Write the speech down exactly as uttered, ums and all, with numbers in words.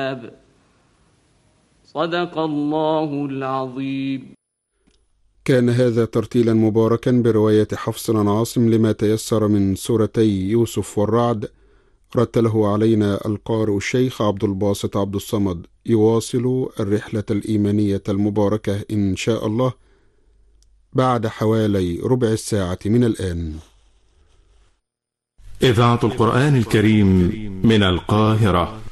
الحساب. صدق الله العظيم. كان هذا ترتيلا مباركا برواية حفص عن عاصم لما تيسر من سورتي يوسف والرعد، رتله علينا القارئ الشيخ عبد الباسط عبد الصمد. يواصل الرحلة الإيمانية المباركة إن شاء الله بعد حوالي ربع الساعة من الآن. إذاعة القرآن الكريم من القاهرة.